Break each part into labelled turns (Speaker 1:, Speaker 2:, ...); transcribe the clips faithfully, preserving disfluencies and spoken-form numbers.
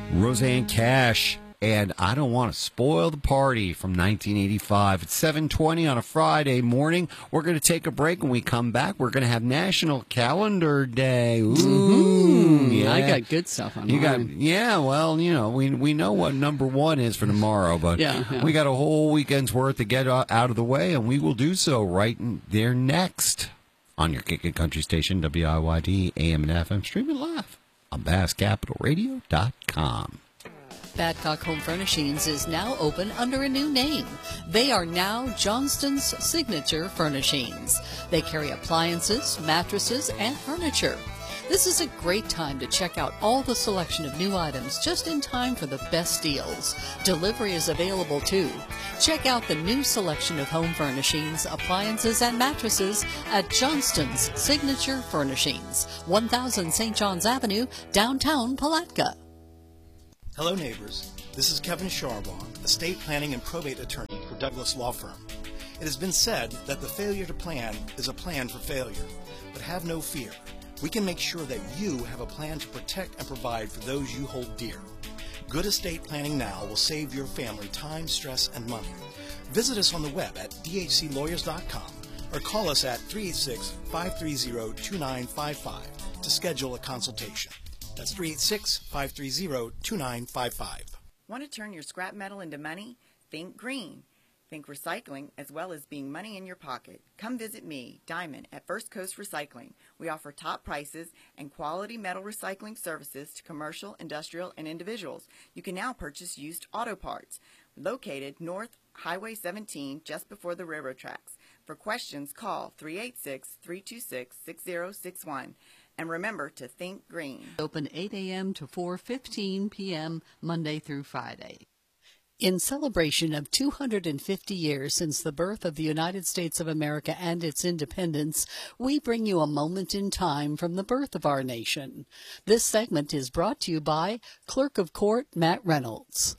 Speaker 1: Roseanne Cash, and I Don't Want to Spoil the Party from nineteen eighty-five. It's seven twenty on a Friday morning. We're going to take a break. When we come back, we're going to have National Calendar Day. Ooh,
Speaker 2: mm-hmm.
Speaker 1: yeah.
Speaker 2: I got good stuff on
Speaker 1: you got,
Speaker 2: mine.
Speaker 1: Yeah, well, you know, we we know what number one is for tomorrow, but
Speaker 2: yeah, yeah.
Speaker 1: we got a whole weekend's worth to get out of the way, and we will do so right there next on your Kickin' Country station, W I Y D, A M and F M, streaming live on Bass Capital Radio dot com.
Speaker 3: Badcock Home Furnishings is now open under a new name. They are now Johnston's Signature Furnishings. They carry appliances, mattresses, and furniture. This is a great time to check out all the selection of new items just in time for the best deals. Delivery is available too. Check out the new selection of home furnishings, appliances, and mattresses at Johnston's Signature Furnishings, one thousand Saint John's Avenue, downtown Palatka.
Speaker 4: Hello neighbors, this is Kevin Charbon, estate planning and probate attorney for Douglas Law Firm. It has been said that the failure to plan is a plan for failure, but have no fear. We can make sure that you have a plan to protect and provide for those you hold dear. Good estate planning now will save your family time, stress, and money. Visit us on the web at D H C lawyers dot com or call us at three eight six, five three zero, two nine five five to schedule a consultation. That's three eight six, five three zero, two nine five five.
Speaker 5: Want to turn your scrap metal into money? Think green. Think recycling as well as being money in your pocket. Come visit me, Diamond, at First Coast Recycling. We offer top prices and quality metal recycling services to commercial, industrial, and individuals. You can now purchase used auto parts. Located North Highway seventeen, just before the railroad tracks. For questions, call three eight six, three two six, six zero six one. And remember to think green.
Speaker 3: Open eight a.m. to four fifteen p.m. Monday through Friday. In celebration of two hundred fifty years since the birth of the United States of America and its independence, we bring you a moment in time from the birth of our nation. This segment is brought to you by Clerk of Court Matt Reynolds.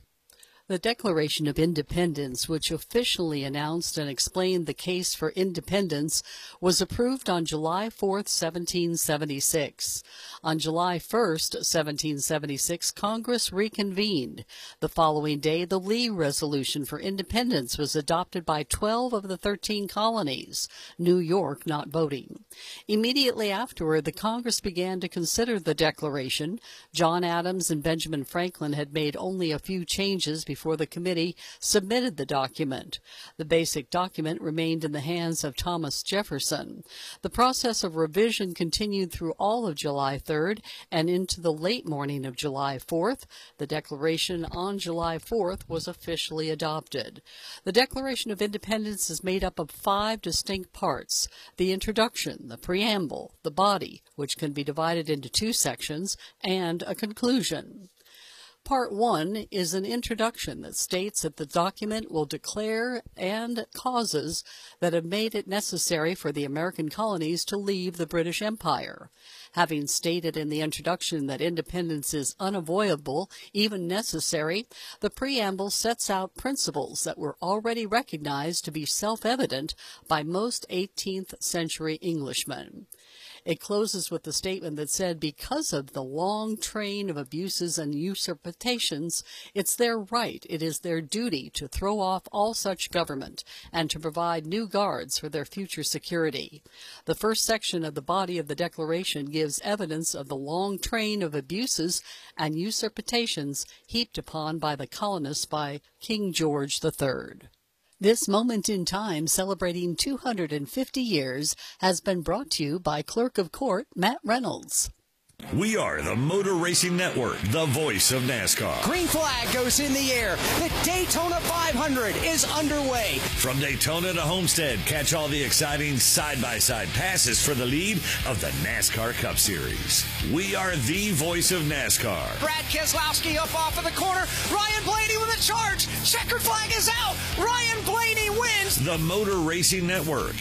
Speaker 3: The Declaration of Independence, which officially announced and explained the case for independence, was approved on July fourth, seventeen seventy-six. On July first, seventeen seventy-six, Congress reconvened. The following day, the Lee Resolution for Independence was adopted by twelve of the thirteen colonies, New York not voting. Immediately afterward, the Congress began to consider the Declaration. John Adams and Benjamin Franklin had made only a few changes before before the committee submitted the document. The basic document remained in the hands of Thomas Jefferson. The process of revision continued through all of July third and into the late morning of July fourth. The Declaration on July fourth was officially adopted. The Declaration of Independence is made up of five distinct parts: the introduction, the preamble, the body, which can be divided into two sections, and a conclusion. Part one is an introduction that states that the document will declare and causes that have made it necessary for the American colonies to leave the British Empire. Having stated in the introduction that independence is unavoidable, even necessary, the preamble sets out principles that were already recognized to be self-evident by most eighteenth century Englishmen. It closes with the statement that said, because of the long train of abuses and usurpations, it's their right, it is their duty to throw off all such government and to provide new guards for their future security. The first section of the body of the Declaration gives evidence of the long train of abuses and usurpations heaped upon by the colonists by King George the Third. This moment in time, celebrating two hundred fifty years, has been brought to you by Clerk of Court Matt Reynolds.
Speaker 6: We are the Motor Racing Network, the voice of NASCAR.
Speaker 7: Green flag goes in the air. The Daytona five hundred is underway.
Speaker 6: From Daytona to Homestead, catch all the exciting side-by-side passes for the lead of the NASCAR Cup Series. We are the voice of NASCAR.
Speaker 7: Brad Keselowski up off of the corner. Ryan Blaney with a charge. Checkered flag is out. Ryan Blaney wins.
Speaker 6: The Motor Racing Network.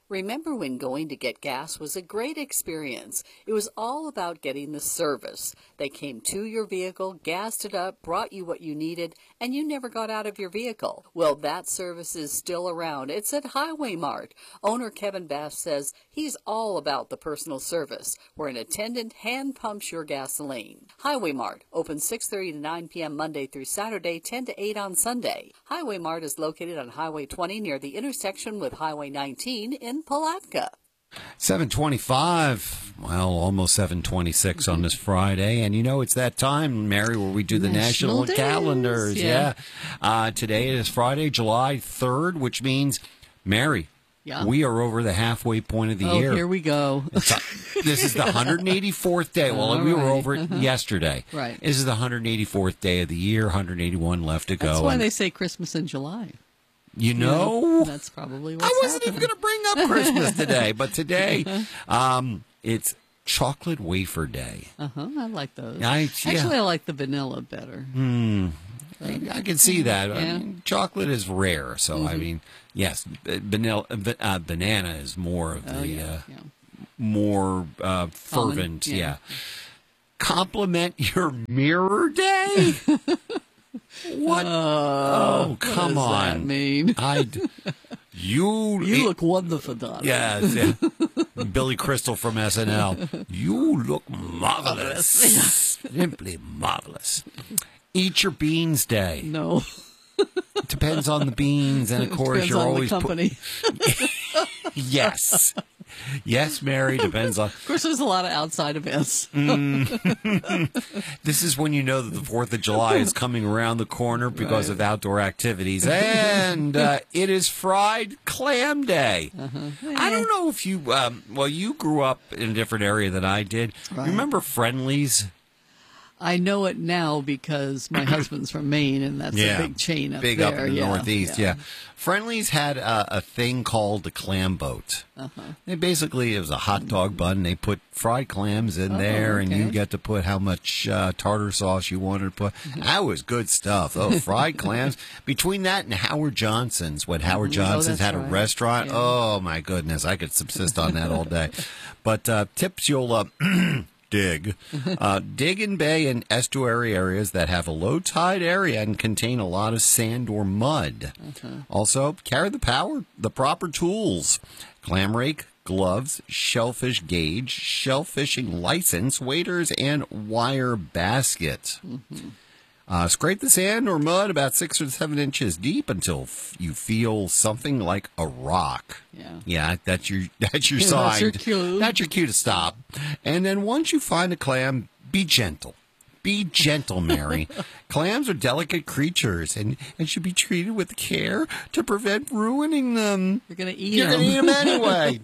Speaker 3: Remember when going to get gas was a great experience? It was all about getting the service. They came to your vehicle, gassed it up, brought you what you needed, and you never got out of your vehicle. Well, that service is still around. It's at Highway Mart. Owner Kevin Bass says he's all about the personal service, where an attendant hand pumps your gasoline. Highway Mart, open six thirty to nine p.m. Monday through Saturday, ten to eight on Sunday. Highway Mart is located on Highway twenty near the intersection with Highway nineteen in Palatka.
Speaker 1: seven twenty-five, well, almost seven twenty-six mm-hmm. on this Friday. And you know, it's that time, Mary, where we do the national, national calendars. Yeah. yeah. Uh, today is Friday, July third, which means, Mary, yeah. we are over the halfway point of the
Speaker 3: oh,
Speaker 1: year.
Speaker 3: Here we go.
Speaker 1: a, this is the one hundred eighty-fourth day. Well, All we
Speaker 3: right.
Speaker 1: were over it
Speaker 3: uh-huh.
Speaker 1: yesterday.
Speaker 3: Right.
Speaker 1: This is the one hundred eighty-fourth day of the year, one hundred eighty-one left to go.
Speaker 3: That's why
Speaker 1: and,
Speaker 3: they say Christmas in July.
Speaker 1: You know,
Speaker 3: yeah, that's probably what's
Speaker 1: I wasn't
Speaker 3: happening.
Speaker 1: even going to bring up Christmas today, but today um, it's Chocolate Wafer Day.
Speaker 3: Uh-huh, I like those.
Speaker 1: I, yeah.
Speaker 3: Actually, I like the vanilla better.
Speaker 1: Hmm. I, I can see that.
Speaker 3: Yeah.
Speaker 1: I mean, chocolate is rare, so mm-hmm. I mean, yes, vanilla, uh, banana is more of the
Speaker 3: oh, yeah,
Speaker 1: uh,
Speaker 3: yeah.
Speaker 1: more uh, fervent.
Speaker 3: Common, yeah.
Speaker 1: yeah. Compliment your mirror day. What?
Speaker 3: Uh,
Speaker 1: oh, come
Speaker 3: what does
Speaker 1: on!
Speaker 3: That mean?
Speaker 1: I, you,
Speaker 3: you look wonderful, darling.
Speaker 1: Yeah, yeah. Billy Crystal from S N L. You look marvelous, simply marvelous. Eat your beans day.
Speaker 3: No,
Speaker 1: it depends on the beans, and of course
Speaker 3: depends
Speaker 1: you're
Speaker 3: on
Speaker 1: always
Speaker 3: the company.
Speaker 1: Put... yes. Yes, Mary, depends on...
Speaker 3: Of course, there's a lot of outside events.
Speaker 1: mm. This is when you know that the fourth of July is coming around the corner because right. of outdoor activities. And uh, it is Fried Clam Day. Uh-huh. I don't know if you... Um, well, you grew up in a different area than I did. Right. Remember Friendly's?
Speaker 3: I know it now because my husband's from Maine, and that's
Speaker 1: yeah,
Speaker 3: a big chain up
Speaker 1: big
Speaker 3: there.
Speaker 1: Big up in the
Speaker 3: yeah,
Speaker 1: Northeast, yeah. yeah. Friendly's had a, a thing called the clam boat. Uh-huh. They basically, it was a hot dog bun. They put fried clams in oh, there, okay. and you get to put how much uh, tartar sauce you wanted to put. Mm-hmm. That was good stuff. Oh, fried clams. Between that and Howard Johnson's, when Howard Johnson's
Speaker 3: oh,
Speaker 1: had a
Speaker 3: right.
Speaker 1: restaurant,
Speaker 3: yeah.
Speaker 1: oh, my goodness, I could subsist on that all day. But uh, tips you'll... Uh, dig. Uh, dig in bay and estuary areas that have a low tide area and contain a lot of sand or mud. Uh-huh. Also, carry the power, the proper tools. Clam rake, gloves, shellfish gauge, shellfishing license, waders, and wire basket. Mm-hmm. Uh, scrape the sand or mud about six or seven inches deep until f- you feel something like a rock.
Speaker 3: Yeah,
Speaker 1: yeah, that's your that's your
Speaker 3: yeah,
Speaker 1: sign.
Speaker 3: That's your cue.
Speaker 1: That's your cue to stop. And then once you find a clam, be gentle. Be gentle, Mary. Clams are delicate creatures and, and should be treated with care to prevent ruining them.
Speaker 3: You're going to eat
Speaker 1: You're
Speaker 3: them.
Speaker 1: You're going to eat them anyway.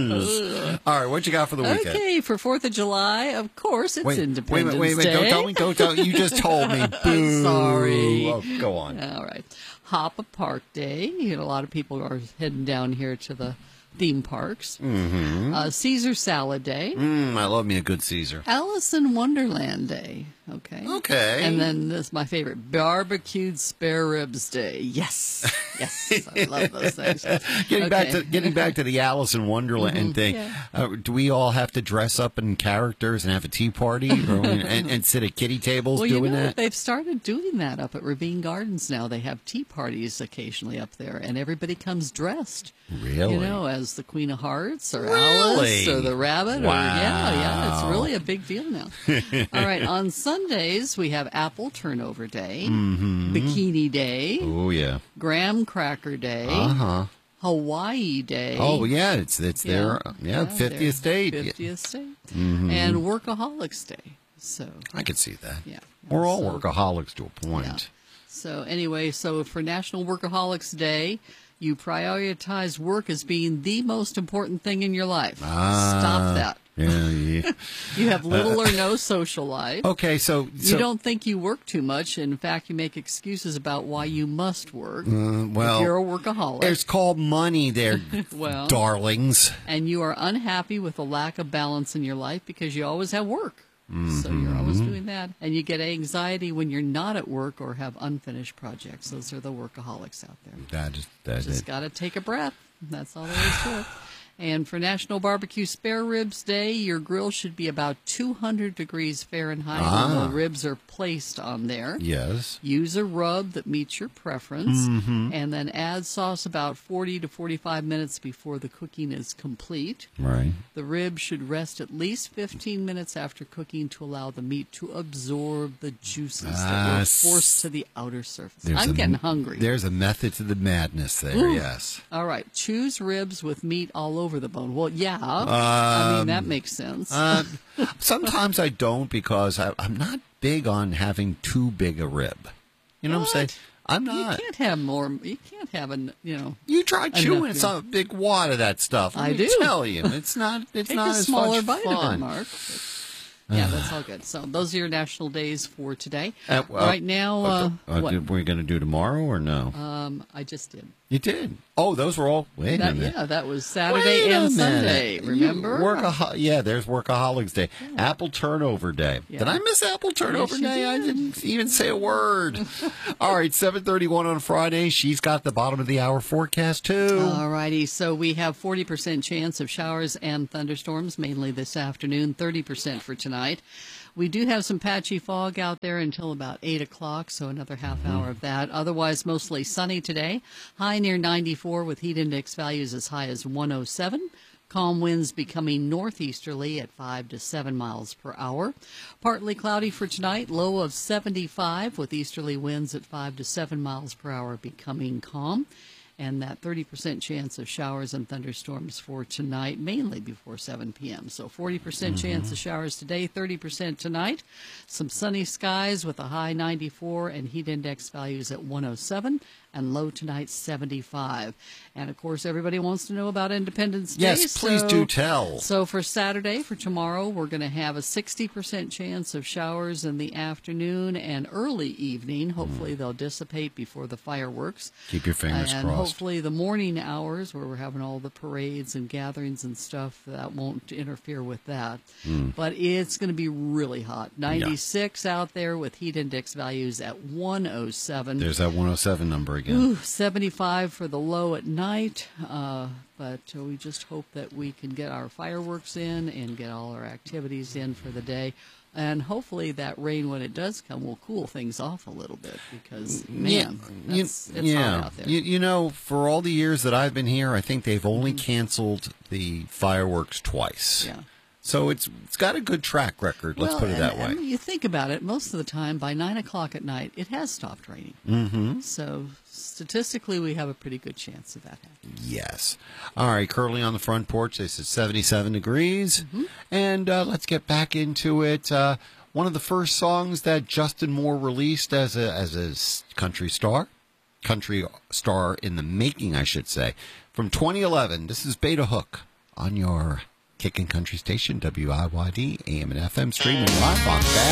Speaker 1: Jeez. All right, what you got for the weekend?
Speaker 3: Okay, for fourth of July, of course, it's
Speaker 1: wait,
Speaker 3: Independence
Speaker 1: Day. Wait, wait, wait,
Speaker 3: Day.
Speaker 1: don't tell me, don't tell me. You just told me. Boo.
Speaker 3: I'm sorry.
Speaker 1: Oh, go on.
Speaker 3: All right. Hop a Park Day. You know, a lot of people are heading down here to the theme parks.
Speaker 1: Mm-hmm.
Speaker 3: Uh, Caesar Salad Day.
Speaker 1: Mm, I love me a good Caesar.
Speaker 3: Alice in Wonderland Day. Okay.
Speaker 1: Okay.
Speaker 3: And then this is my favorite, Barbecued Spare Ribs Day. Yes. Yes. I love those things.
Speaker 1: getting
Speaker 3: okay.
Speaker 1: back to getting back to the Alice in Wonderland mm-hmm. thing.
Speaker 3: Yeah.
Speaker 1: Uh, do we all have to dress up in characters and have a tea party or, and, and sit at kiddie tables
Speaker 3: well,
Speaker 1: doing
Speaker 3: you know,
Speaker 1: that?
Speaker 3: They've started doing that up at Ravine Gardens now. They have tea parties occasionally up there, and everybody comes dressed.
Speaker 1: Really?
Speaker 3: You know, as the Queen of Hearts or
Speaker 1: really?
Speaker 3: Alice or the Rabbit.
Speaker 1: Wow.
Speaker 3: Or, yeah, yeah. It's really a big deal now. All right. On Sundays, we have Apple Turnover Day,
Speaker 1: mm-hmm.
Speaker 3: Bikini Day.
Speaker 1: Oh, yeah.
Speaker 3: Graham Cracker Day.
Speaker 1: Uh-huh.
Speaker 3: Hawaii Day.
Speaker 1: Oh, yeah. It's it's
Speaker 3: yeah.
Speaker 1: their yeah, yeah, fiftieth state.
Speaker 3: fiftieth state.
Speaker 1: Mm-hmm.
Speaker 3: And Workaholics Day. So
Speaker 1: I could see that.
Speaker 3: Yeah.
Speaker 1: We're all
Speaker 3: so,
Speaker 1: workaholics to a point.
Speaker 3: Yeah. So anyway, so for National Workaholics Day, you prioritize work as being the most important thing in your life.
Speaker 1: Ah,
Speaker 3: Stop that.
Speaker 1: Yeah, yeah.
Speaker 3: You have little or no social life.
Speaker 1: Okay, so, so
Speaker 3: you don't think you work too much. In fact, you make excuses about why you must work.
Speaker 1: Uh, well,
Speaker 3: if you're a workaholic.
Speaker 1: It's called money there,
Speaker 3: well,
Speaker 1: darlings.
Speaker 3: And you are unhappy with the lack of balance in your life because you always have work.
Speaker 1: Mm-hmm.
Speaker 3: So you're always doing that. And you get anxiety when you're not at work or have unfinished projects. Those are the workaholics out there.
Speaker 1: That is, that
Speaker 3: Just
Speaker 1: is.
Speaker 3: got to take a breath. That's all there is to it. And for National Barbecue Spare Ribs Day, your grill should be about two hundred degrees Fahrenheit
Speaker 1: Ah.
Speaker 3: when the ribs are placed on there.
Speaker 1: Yes.
Speaker 3: Use a rub that meets your preference,
Speaker 1: Mm-hmm.
Speaker 3: and then add sauce about forty to forty-five minutes before the cooking is complete.
Speaker 1: Right.
Speaker 3: The rib should rest at least fifteen minutes after cooking to allow the meat to absorb the juices that
Speaker 1: Ah,
Speaker 3: were
Speaker 1: s-
Speaker 3: forced to the outer surface.
Speaker 1: There's
Speaker 3: I'm
Speaker 1: a-
Speaker 3: getting hungry.
Speaker 1: There's a method to the madness there,
Speaker 3: Ooh.
Speaker 1: yes.
Speaker 3: All right, choose ribs with meat all over the bone. Well, yeah, I mean, that makes sense.
Speaker 1: Uh, sometimes I don't because I, I'm not big on having too big a rib. You know what, I'm saying?
Speaker 3: What?
Speaker 1: I'm
Speaker 3: you
Speaker 1: not.
Speaker 3: can't have more. You can't have an. You know.
Speaker 1: You try
Speaker 3: Enough,
Speaker 1: chewing
Speaker 3: yeah.
Speaker 1: some big wad of that stuff. Let
Speaker 3: I
Speaker 1: me
Speaker 3: do.
Speaker 1: tell you, it's not. It's
Speaker 3: Take
Speaker 1: not
Speaker 3: a
Speaker 1: as
Speaker 3: smaller
Speaker 1: much
Speaker 3: bite of it,
Speaker 1: fun.
Speaker 3: Mark. Yeah, that's all good. So those are your national days for today.
Speaker 1: Uh, well,
Speaker 3: right now, uh,
Speaker 1: Uh,
Speaker 3: what?
Speaker 1: did- we're going to do tomorrow or no?
Speaker 3: Um, I just did.
Speaker 1: You did. Oh, those were all. Wait
Speaker 3: That,
Speaker 1: a minute.
Speaker 3: yeah, that was Saturday
Speaker 1: Wait a
Speaker 3: and Sunday.
Speaker 1: minute.
Speaker 3: Remember?
Speaker 1: You workaho- yeah, there's Workaholics Day. Apple Turnover Day.
Speaker 3: Yeah.
Speaker 1: Did I miss Apple Turnover
Speaker 3: Yes, you
Speaker 1: Day? I
Speaker 3: did.
Speaker 1: didn't even say a word. All right, seven thirty-one on Friday. She's got the bottom of the hour forecast, too.
Speaker 3: All righty. So we have forty percent chance of showers and thunderstorms, mainly this afternoon, thirty percent for tonight. We do have some patchy fog out there until about eight o'clock, so another half hour of that. Otherwise, mostly sunny today. High near ninety-four with heat index values as high as one oh seven. Calm winds becoming northeasterly at five to seven miles per hour. Partly cloudy for tonight, low of seventy-five with easterly winds at five to seven miles per hour becoming calm. And that thirty percent chance of showers and thunderstorms for tonight, mainly before seven p.m. So forty percent
Speaker 1: Mm-hmm.
Speaker 3: chance of showers today, thirty percent tonight. Some sunny skies with a high ninety-four and heat index values at one oh seven. And low tonight, seventy-five. And, of course, everybody wants to know about Independence Day.
Speaker 1: Yes, please
Speaker 3: so-
Speaker 1: do tell.
Speaker 3: So for Saturday, for tomorrow, we're going to have a sixty percent chance of showers in the afternoon and early evening. Hopefully they'll dissipate before the fireworks.
Speaker 1: Keep your fingers
Speaker 3: and
Speaker 1: crossed.
Speaker 3: hopefully the morning hours where we're having all the parades and gatherings and stuff, that won't interfere with that.
Speaker 1: Hmm.
Speaker 3: But it's going to be really hot. ninety-six out there with heat index values at one oh seven.
Speaker 1: There's that one oh seven number again.
Speaker 3: Ooh, seventy-five for the low at night, uh, but uh, we just hope that we can get our fireworks in and get all our activities in for the day. And hopefully that rain, when it does come, will cool things off a little bit because, man,
Speaker 1: you-
Speaker 3: that's, it's
Speaker 1: yeah.
Speaker 3: hot out there.
Speaker 1: You, you know, for all the years that I've been here, I think they've only canceled the fireworks twice.
Speaker 3: Yeah.
Speaker 1: So it's it's got a good track record. Let's
Speaker 3: Well,
Speaker 1: put it
Speaker 3: and-
Speaker 1: that way.
Speaker 3: and you think about it, most of the time, by nine o'clock at night, it has stopped raining. Mm-hmm. So statistically, we have a pretty good chance of that happening.
Speaker 1: Yes. All right, currently on the front porch, this is seventy-seven degrees.
Speaker 3: Mm-hmm.
Speaker 1: And uh, let's get back into it. Uh, one of the first songs that Justin Moore released as a, as a s- country star, country star in the making, I should say, from twenty eleven. This is Beta Hook on your Kickin' Country Station, W I Y D, A M and F M, streaming live on that.